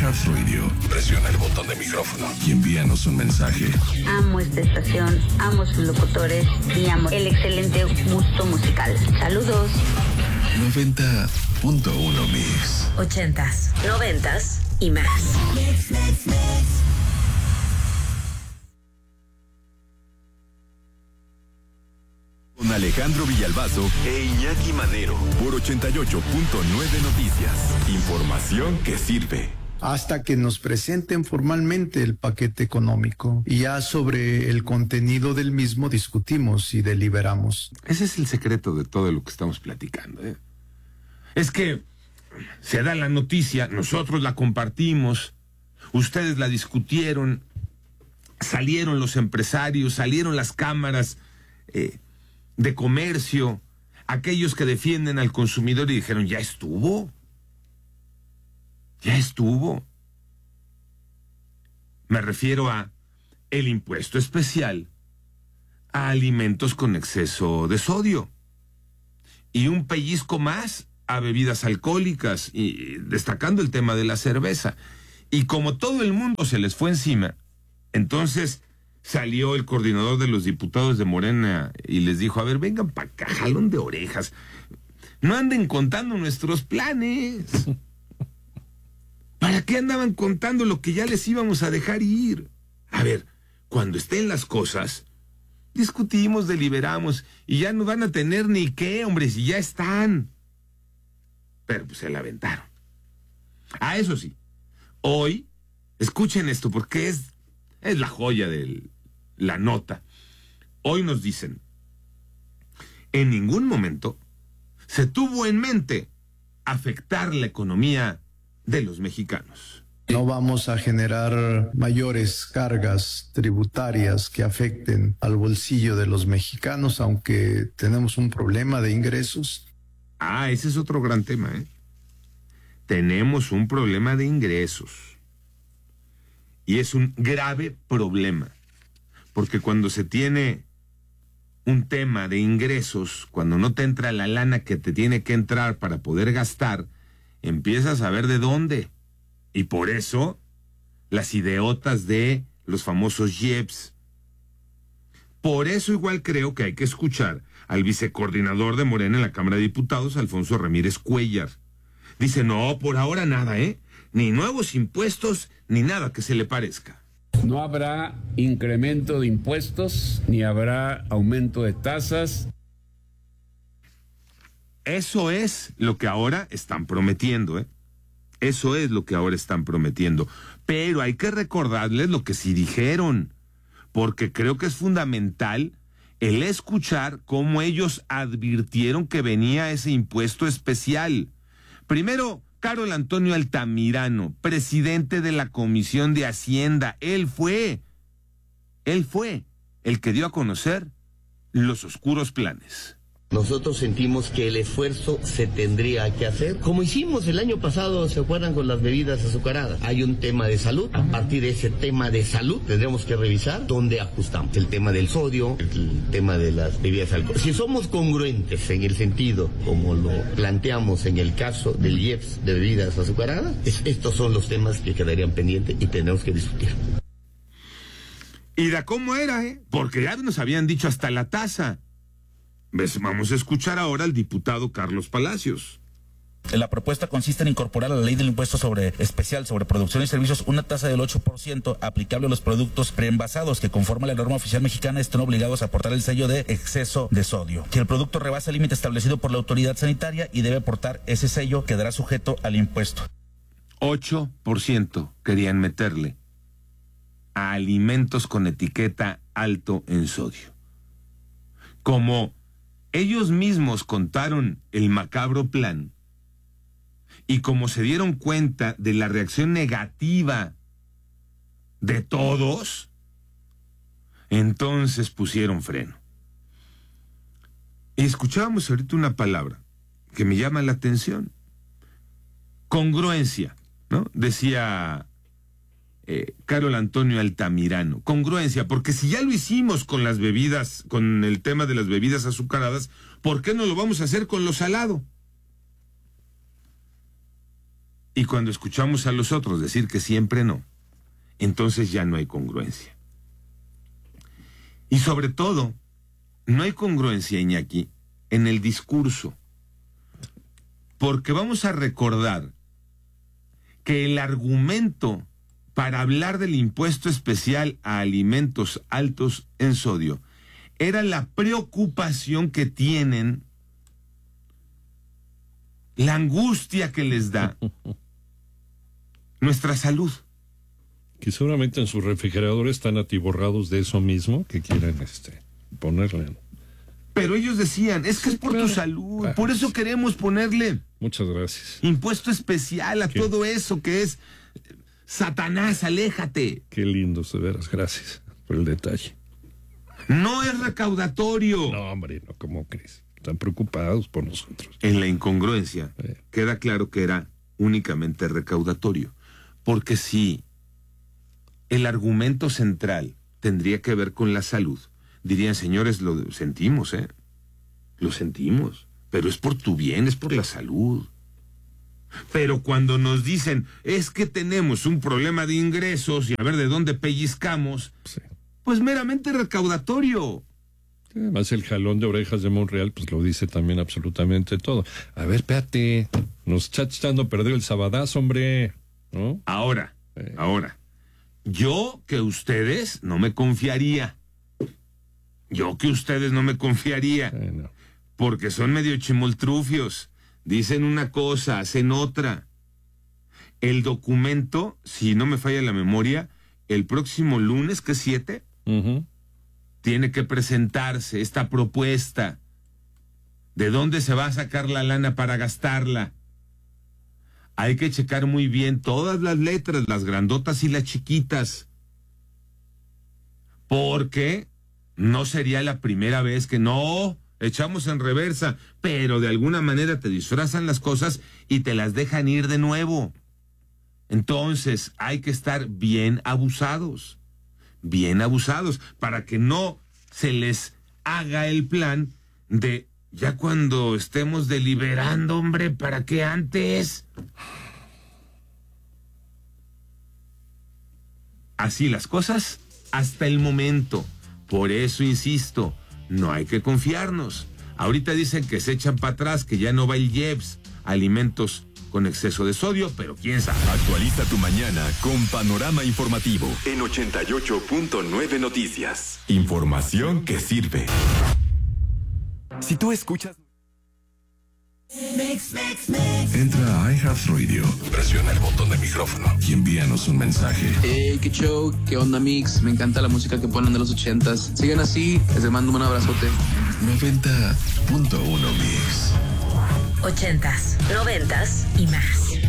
iHeartRadio, presiona el botón de micrófono y envíanos un mensaje. Amo esta estación, amo sus locutores y amo el excelente gusto musical. Saludos. 90.1 Mix. 80s, 90s y más. Con Alejandro Villalbazo e Iñaki Manero por 88.9 Noticias. Información que sirve. Hasta que nos presenten formalmente el paquete económico y ya sobre el contenido del mismo discutimos y deliberamos. Ese es el secreto de todo lo que estamos platicando, ¿eh? Es que se da la noticia, nosotros la compartimos, ustedes la discutieron, salieron los empresarios, salieron las cámaras de comercio, aquellos que defienden al consumidor y dijeron, ya estuvo. Me refiero a el impuesto especial a alimentos con exceso de sodio y un pellizco más a bebidas alcohólicas, y destacando el tema de la cerveza. Y como todo el mundo se les fue encima, entonces salió el coordinador de los diputados de Morena y les dijo, a ver, vengan para acá, jalón de orejas, no anden contando nuestros planes. ¿Para qué andaban contando lo que ya les íbamos a dejar ir? A ver, cuando estén las cosas, discutimos, deliberamos, y ya no van a tener ni qué, hombre, si ya están. Pero pues se la aventaron. Eso sí, hoy, escuchen esto, porque es la joya de la nota. Hoy nos dicen, en ningún momento se tuvo en mente afectar la economía de los mexicanos. No vamos a generar mayores cargas tributarias que afecten al bolsillo de los mexicanos, aunque tenemos un problema de ingresos. Ese es otro gran tema, ¿eh? Tenemos un problema de ingresos. Y es un grave problema. Porque cuando se tiene un tema de ingresos, cuando no te entra la lana que te tiene que entrar para poder gastar, empiezas a ver de dónde. Y por eso, las ideotas de los famosos IEPS. Por eso igual creo que hay que escuchar al vicecoordinador de Morena en la Cámara de Diputados, Alfonso Ramírez Cuéllar. Dice, no, por ahora nada, ni nuevos impuestos, ni nada que se le parezca. No habrá incremento de impuestos, ni habrá aumento de tasas. Eso es lo que ahora están prometiendo, Eso es lo que ahora están prometiendo. Pero hay que recordarles lo que sí dijeron, porque creo que es fundamental el escuchar cómo ellos advirtieron que venía ese impuesto especial. Primero, Carol Antonio Altamirano, presidente de la Comisión de Hacienda, él fue el que dio a conocer los oscuros planes. Nosotros sentimos que el esfuerzo se tendría que hacer, como hicimos el año pasado, ¿se acuerdan con las bebidas azucaradas? Hay un tema de salud, a partir de ese tema de salud tendremos que revisar dónde ajustamos. El tema del sodio, el tema de las bebidas alcohólicas. Si somos congruentes en el sentido, como lo planteamos en el caso del IEPS de bebidas azucaradas, estos son los temas que quedarían pendientes y tenemos que discutir. ¿Y de cómo era, Porque ya nos habían dicho hasta la tasa. Vamos a escuchar ahora al diputado Carlos Palacios. La propuesta consiste en incorporar a la ley del impuesto especial sobre producción y servicios una tasa del 8% aplicable a los productos preenvasados que, conforme a la norma oficial mexicana, estén obligados a aportar el sello de exceso de sodio. Si el producto rebasa el límite establecido por la autoridad sanitaria y debe aportar ese sello, quedará sujeto al impuesto. 8% querían meterle a alimentos con etiqueta alto en sodio. Como ellos mismos contaron el macabro plan y como se dieron cuenta de la reacción negativa de todos, entonces pusieron freno. Y escuchábamos ahorita una palabra que me llama la atención. Congruencia, ¿no? Decía Carol Antonio Altamirano. Congruencia, porque si ya lo hicimos con las bebidas, con el tema de las bebidas azucaradas, ¿por qué no lo vamos a hacer con lo salado? Y cuando escuchamos a los otros decir que siempre no, entonces ya no hay congruencia. Y sobre todo, no hay congruencia, Iñaki, en el discurso. Porque vamos a recordar que el argumento para hablar del impuesto especial a alimentos altos en sodio era la preocupación que tienen, la angustia que les da nuestra salud. Que seguramente en sus refrigeradores están atiborrados de eso mismo que quieren ponerle. Pero ellos decían, es que es por tu salud, por eso queremos ponerle. Muchas gracias. Impuesto especial a todo eso que es Satanás, aléjate. Qué lindo, de veras, gracias por el detalle. No es recaudatorio. No, hombre, no, ¿cómo crees? Están preocupados por nosotros. En la incongruencia, queda claro que era únicamente recaudatorio. Porque si el argumento central tendría que ver con la salud, dirían, señores, lo sentimos, lo sentimos, pero es por tu bien, es por la salud. Pero cuando nos dicen, es que tenemos un problema de ingresos y a ver de dónde pellizcamos, sí, pues meramente recaudatorio. Además el jalón de orejas de Monreal pues lo dice también absolutamente todo. A ver, espérate, nos está echando a perder el sabadazo, hombre, ¿no? Ahora, yo que ustedes no me confiaría. No. Porque son medio chimoltrufios. Dicen una cosa, hacen otra. El documento, si no me falla la memoria, el próximo lunes, que es 7, tiene que presentarse esta propuesta. ¿De dónde se va a sacar la lana para gastarla? Hay que checar muy bien todas las letras, las grandotas y las chiquitas. Porque no sería la primera vez que no echamos en reversa, pero de alguna manera te disfrazan las cosas y te las dejan ir de nuevo. Entonces hay que estar bien abusados, para que no se les haga el plan de ya cuando estemos deliberando, hombre, ¿para qué antes? Así las cosas hasta el momento. Por eso insisto, no hay que confiarnos. Ahorita dicen que se echan para atrás, que ya no va el IEPS, alimentos con exceso de sodio, pero quién sabe. Actualiza tu mañana con Panorama Informativo en 88.9 Noticias. Información que sirve. Si tú escuchas... Entra a iHeartRadio, presiona el botón de micrófono y envíanos un mensaje. Hey, qué show, qué onda, Mix. Me encanta la música que ponen de los 80s. Sigan así, les mando un abrazote. 90.1 Mix. 80s, 90s y más.